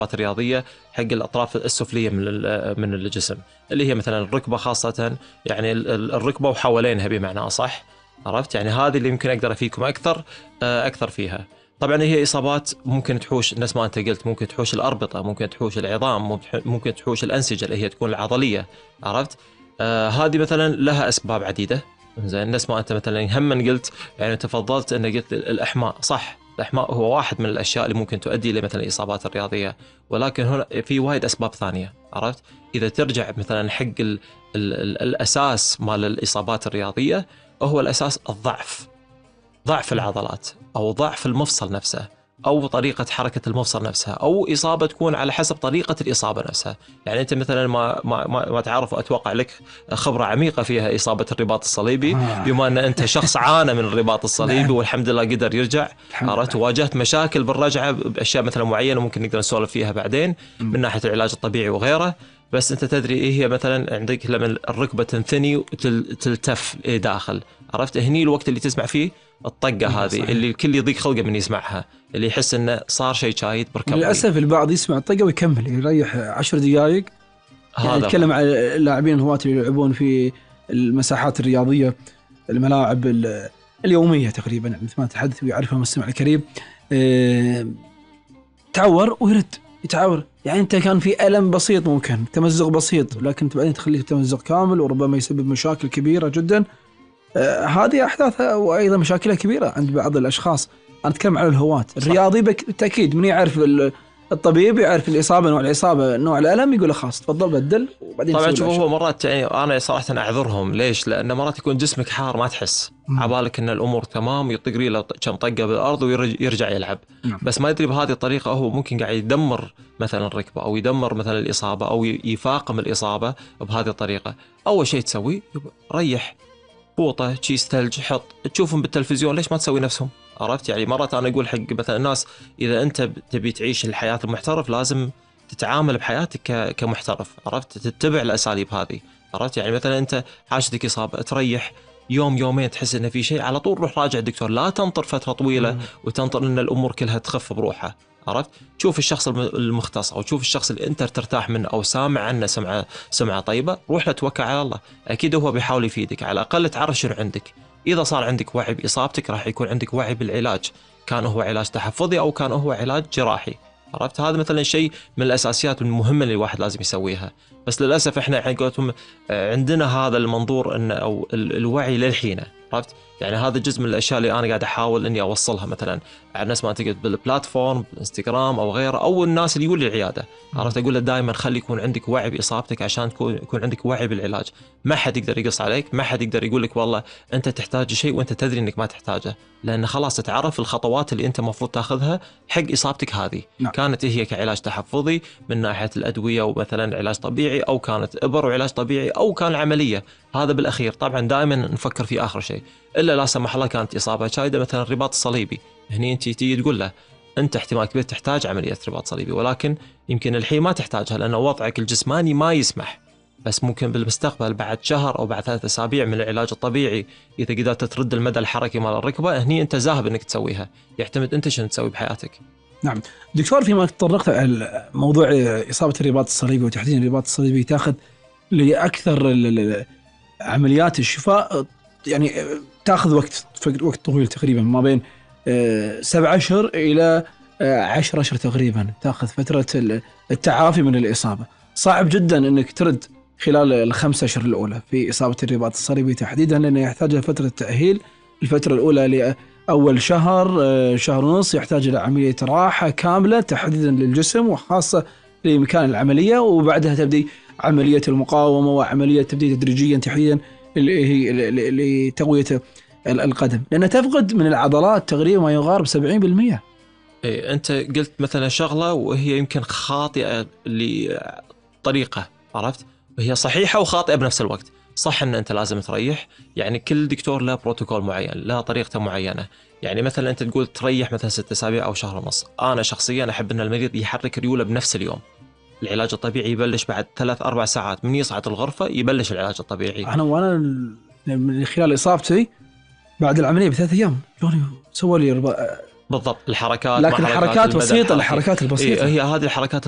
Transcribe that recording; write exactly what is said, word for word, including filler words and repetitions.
الرياضية حق الأطراف السفلية من من الجسم، اللي هي مثلا الركبة خاصة، يعني الركبة وحوالينها بمعنى أصح، عرفت؟ يعني هذه اللي يمكن أقدر أفيدكم أكثر أكثر فيها. طبعا هي إصابات ممكن تحوش نفس ما أنت قلت، ممكن تحوش الأربطة، ممكن تحوش العظام، ممكن تحوش الأنسجة اللي هي تكون العضلية، عرفت؟ آه هذه مثلا لها أسباب عديدة. زين، نفس ما أنت مثلا هم من قلت، يعني تفضلت أن قلت الإحماء، صح، الإحماء هو واحد من الأشياء اللي ممكن تؤدي إلى مثلا الإصابات الرياضية، ولكن هنا في وايد أسباب ثانية، عرفت؟ إذا ترجع مثلا حق ال ال ال الأساس مال الإصابات الرياضية، هو الأساس الضعف، ضعف العضلات أو ضعف المفصل نفسه، أو طريقة حركة المفصل نفسها، أو إصابة تكون على حسب طريقة الإصابة نفسها. يعني أنت مثلا ما ما ما, ما تعرف، أتوقع لك خبرة عميقة فيها إصابة الرباط الصليبي، بما أن أنت شخص عانى من الرباط الصليبي والحمد لله قدر يرجع، عرفت؟ واجهت مشاكل بالرجعة بأشياء مثلا معينة ممكن نقدر نسولف فيها بعدين من ناحية العلاج الطبيعي وغيره. بس أنت تدري إيه هي مثلا عندك لما الركبة تنثني وتلتف داخل، عرفت؟ هني الوقت اللي تسمع فيه الطقة هذه، صحيح. اللي الكل يضيق خلقه من يسمعها، اللي يحس إنه صار شيء شايد بركبه. للأسف البعض يسمع الطقة ويكمل يريح عشر دقائق. يعني نتكلم عن اللاعبين الهواة اللي يلعبون في المساحات الرياضية، الملاعب اليومية تقريبا، مثل ما تحدث ويعرفها المستمع الكريم، اه تعور ويرد يتعور. يعني أنت كان في ألم بسيط، ممكن تمزق بسيط، لكن بعدين تخليه تمزق كامل وربما يسبب مشاكل كبيرة جدا. آه هذه أحداثها وأيضا مشاكلها كبيرة عند بعض الأشخاص. أنا أتكلم على الهواة الرياضي، بالتأكيد من يعرف الطبيب يعرف الإصابة، نوع الإصابة، نوع الألم، يقول له خلاص تفضل بدل. وبعدين طبعا شوف، هو مرات يعني أنا صراحة أعذرهم، ليش؟ لأن مرات يكون جسمك حار ما تحس، عبالك إن الأمور تمام، يطقري له كم طقة بالأرض ويرجع يلعب. مم. بس ما يدري بهذه الطريقة هو ممكن قاعد يدمر مثلا الركبة، أو يدمر مثلا الإصابة، أو يفاقم الإصابة بهذه الطريقة. أول شيء تسوي ريح، فوطة، كيس ثلج، حط. تشوفهم بالتلفزيون، ليش ما تسوي نفسهم؟ عرفت؟ يعني مرات أنا أقول حق مثلا الناس، إذا أنت تبي تعيش الحياة المحترف لازم تتعامل بحياتك كمحترف، عرفت؟ تتبع الأساليب هذه، عرفت؟ يعني مثلا أنت حاجتك إصابة، تريح يوم يومين، تحس إن في شيء، على طول روح راجع الدكتور، لا تنطر فترة طويلة وتنطر إن الأمور كلها تخف بروحها، عرفت؟ تشوف الشخص المختص أو تشوف الشخص اللي أنت ترتاح منه أو سامع عنه سمعة سمعة طيبة، روح له توكل على الله، أكيد هو بيحاول يفيدك، على الأقل تعرف شنو عندك. إذا صار عندك وعي بإصابتك راح يكون عندك وعي بالعلاج، كان هو علاج تحفظي أو كان هو علاج جراحي، عرفت؟ هذا مثلا شيء من الأساسيات المهمة اللي الواحد لازم يسويها. بس للأسف إحنا يعني قلتهم عندنا هذا المنظور إن أو الوعي للحين، عرفت؟ يعني هذا جزء من الأشياء اللي أنا قاعد أحاول إني أوصلها مثلا على الناس ما تقعد بالبلاتفورم، بالإنستغرام أو غيره، أو الناس اللي يقول العيادة، عرفت؟ أقول له دائما خلي يكون عندك وعي بإصابتك عشان تكون يكون عندك وعي بالعلاج. ما حد يقدر يقص عليك، ما حد يقدر يقول لك والله أنت تحتاج شيء وأنت تدري إنك ما تحتاجه، لأن خلاص تعرف الخطوات اللي أنت مفروض تأخذها حق إصابتك هذه. نعم. كانت هي كعلاج تحفظي من ناحية الأدوية ومثلا علاج طبيعي، أو كانت إبر وعلاج طبيعي، أو كان عملية، هذا بالأخير طبعا دائما نفكر في آخر شيء. إلا لا سمح الله كانت إصابة شايدة مثلا الرباط الصليبي، هني أنت تيجي تقول له أنت احتمال كبير تحتاج عملية رباط صليبي، ولكن يمكن الحين ما تحتاجها لأن وضعك الجسماني ما يسمح، بس ممكن بالمستقبل بعد شهر أو بعد ثلاثة أسابيع من العلاج الطبيعي إذا قدرت ترد المدى الحركي مال الركبة، هني أنت ذاهب إنك تسويها، يعتمد أنت شنو تسوي بحياتك. نعم دكتور، فيما تطرقت على موضوع إصابة الرباط الصليبي وتحديدا الرباط الصليبي، تأخذ لأكثر عمليات الشفاء يعني تأخذ وقت وقت طويل تقريبا، ما بين سبع أشهر إلى عشر أشهر تقريبا، تأخذ فترة التعافي من الإصابة. صعب جدا أنك ترد خلال الخمس أشهر الأولى في إصابة الرباط الصليبي تحديدا، لأنه يحتاج فترة تأهيل. الفترة الأولى لأول شهر شهر ونص يحتاج إلى عملية راحة كاملة تحديدا للجسم وخاصة لمكان العملية، وبعدها تبدي عملية المقاومة وعملية تبدي تدريجيا تحديدا اللي هي لتقوية القدم، لأنها تفقد من العضلات تقريبا ما يقارب سبعين بالمئة. إيه، أنت قلت مثلا شغلة وهي يمكن خاطئة لطريقة، عرفت؟ وهي صحيحة وخاطئة بنفس الوقت. صح أن أنت لازم تريح، يعني كل دكتور له بروتوكول معين، له طريقته معينة. يعني مثلا أنت تقول تريح مثلا ستة أسابيع أو شهر ونص، أنا شخصيا أحب أن المريض يحرك ريوله بنفس اليوم. العلاج الطبيعي يبلش بعد ثلاث أربع ساعات من يصعد الغرفة، يبلش العلاج الطبيعي. أنا وأنا من خلال إصابتي بعد العملية بثلاث أيام جوني سوى لي ربا... بالضبط الحركات، لكن الحركات بسيطة، الحركات البسيطة هي هذه الحركات